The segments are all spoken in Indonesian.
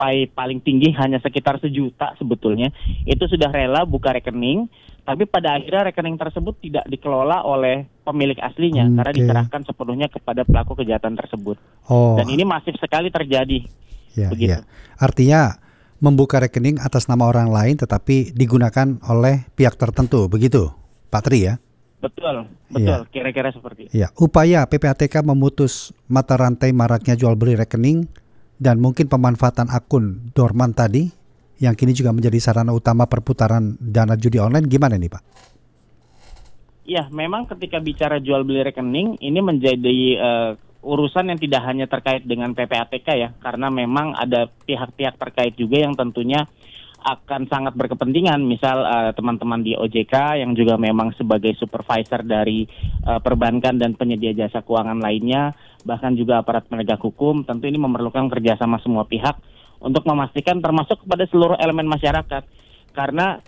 mencapai paling tinggi hanya sekitar 1 juta sebetulnya, itu sudah rela buka rekening, tapi pada akhirnya rekening tersebut tidak dikelola oleh pemilik aslinya karena diserahkan sepenuhnya kepada pelaku kejahatan tersebut. Dan ini masif sekali terjadi. Begitu. Artinya membuka rekening atas nama orang lain tetapi digunakan oleh pihak tertentu, begitu Pak Tri ya? Betul, kira-kira seperti itu. Ya, upaya PPATK memutus mata rantai maraknya jual beli rekening dan mungkin pemanfaatan akun dorman tadi yang kini juga menjadi sarana utama perputaran dana judi online, gimana nih Pak? Ya, memang ketika bicara jual beli rekening ini menjadi urusan yang tidak hanya terkait dengan PPATK ya, karena memang ada pihak-pihak terkait juga yang tentunya akan sangat berkepentingan, misal teman-teman di OJK yang juga memang sebagai supervisor dari perbankan dan penyedia jasa keuangan lainnya, bahkan juga aparat penegak hukum, tentu ini memerlukan kerjasama semua pihak untuk memastikan termasuk kepada seluruh elemen masyarakat, karena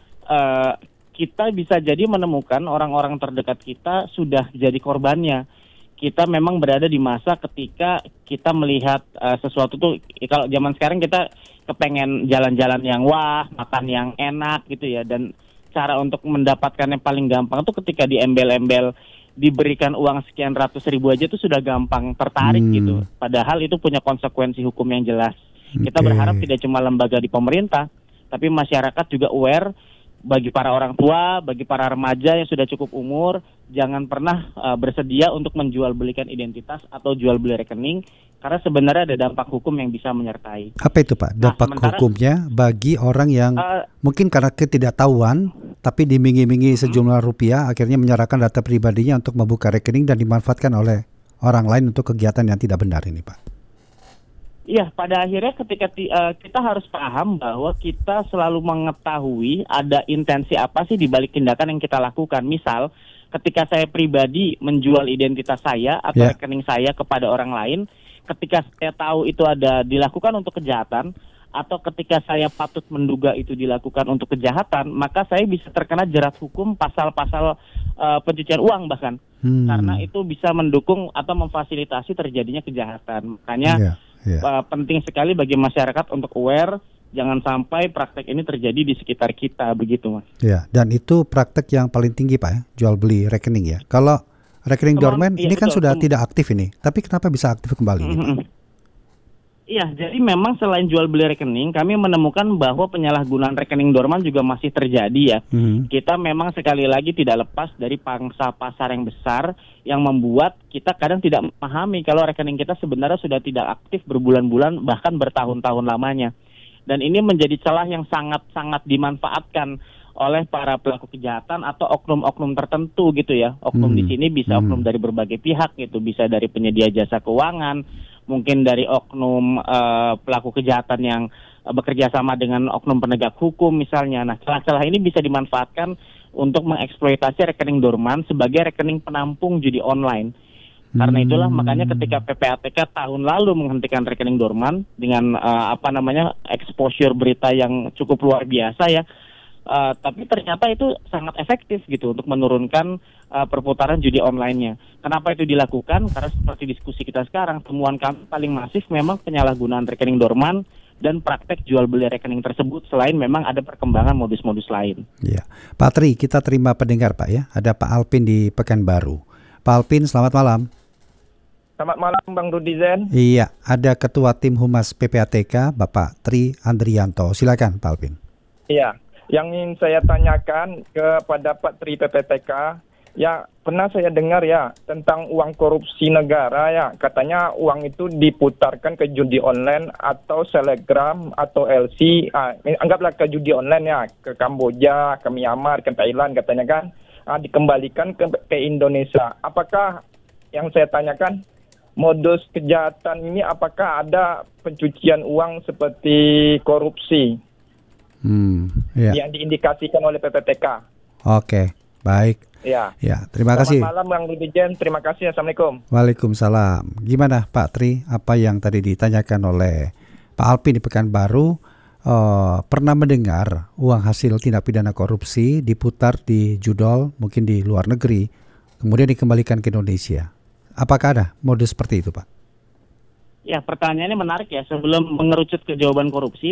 kita bisa jadi menemukan orang-orang terdekat kita sudah jadi korbannya. Kita memang berada di masa ketika kita melihat sesuatu tuh, kalau zaman sekarang kita kepengen jalan-jalan yang wah, makan yang enak gitu ya, dan cara untuk mendapatkan yang paling gampang tuh ketika di embel-embel diberikan uang sekian ratus ribu aja tuh sudah gampang tertarik gitu, padahal itu punya konsekuensi hukum yang jelas. Kita berharap tidak cuma lembaga di pemerintah, tapi masyarakat juga aware. Bagi para orang tua, bagi para remaja yang sudah cukup umur, jangan pernah bersedia untuk menjual belikan identitas atau jual beli rekening, karena sebenarnya ada dampak hukum yang bisa menyertai. Apa itu Pak, dampak hukumnya bagi orang yang mungkin karena ketidaktahuan, tapi dimingi-mingi sejumlah rupiah, akhirnya menyerahkan data pribadinya untuk membuka rekening dan dimanfaatkan oleh orang lain untuk kegiatan yang tidak benar ini Pak? Iya, pada akhirnya ketika kita harus paham bahwa kita selalu mengetahui ada intensi apa sih di balik tindakan yang kita lakukan. Misal, ketika saya pribadi menjual identitas saya atau rekening saya kepada orang lain, ketika saya tahu itu ada dilakukan untuk kejahatan, atau ketika saya patut menduga itu dilakukan untuk kejahatan, maka saya bisa terkena jerat hukum pasal-pasal pencucian uang bahkan. Karena itu bisa mendukung atau memfasilitasi terjadinya kejahatan. Makanya penting sekali bagi masyarakat untuk aware, jangan sampai praktek ini terjadi di sekitar kita, begitu Mas. Ya, dan itu praktek yang paling tinggi Pak ya, jual beli rekening ya. Kalau rekening dormant ini kan sudah tidak aktif ini, tapi kenapa bisa aktif kembali ini Pak? Iya, jadi memang selain jual beli rekening, kami menemukan bahwa penyalahgunaan rekening dorman juga masih terjadi ya. Kita memang sekali lagi tidak lepas dari pangsa pasar yang besar yang membuat kita kadang tidak memahami kalau rekening kita sebenarnya sudah tidak aktif berbulan-bulan bahkan bertahun-tahun lamanya. Dan ini menjadi celah yang sangat-sangat dimanfaatkan oleh para pelaku kejahatan atau oknum-oknum tertentu gitu ya. Oknum di sini bisa oknum dari berbagai pihak gitu, bisa dari penyedia jasa keuangan, mungkin dari oknum pelaku kejahatan yang bekerja sama dengan oknum penegak hukum misalnya. Nah, celah-celah ini bisa dimanfaatkan untuk mengeksploitasi rekening dorman sebagai rekening penampung judi online. Karena itulah makanya ketika PPATK tahun lalu menghentikan rekening dorman dengan exposure berita yang cukup luar biasa ya. Tapi ternyata itu sangat efektif gitu untuk menurunkan perputaran judi online-nya. Kenapa itu dilakukan? Karena seperti diskusi kita sekarang, temuan kami paling masif memang penyalahgunaan rekening dorman dan praktek jual beli rekening tersebut, selain memang ada perkembangan modus-modus lain. Ya, Pak Tri, kita terima pendengar Pak ya. Ada Pak Alpin di Pekanbaru. Pak Alpin, selamat malam. Selamat malam Bang Rudi Zen. Iya, ada Ketua Tim Humas PPATK, Bapak Tri Andrianto. Silakan Pak Alpin. Iya. Yang ingin saya tanyakan kepada Pak Tri PPTK, ya pernah saya dengar ya tentang uang korupsi negara ya, katanya uang itu diputarkan ke judi online atau Telegram atau LC, anggaplah ke judi online ya, ke Kamboja, ke Myanmar, ke Thailand katanya kan, dikembalikan ke Indonesia. Apakah yang saya tanyakan modus kejahatan ini apakah ada pencucian uang seperti korupsi? Yang diindikasikan oleh PPTK. Oke, baik. Ya. Terima kasih. Selamat malam Bang Rudijen, terima kasih. Assalamualaikum. Waalaikumsalam. Gimana Pak Tri, apa yang tadi ditanyakan oleh Pak Alpin di Pekanbaru, pernah mendengar uang hasil tindak pidana korupsi diputar di judol, mungkin di luar negeri, kemudian dikembalikan ke Indonesia. Apakah ada modus seperti itu Pak? Ya, pertanyaannya menarik ya. Sebelum mengerucut ke jawaban korupsi,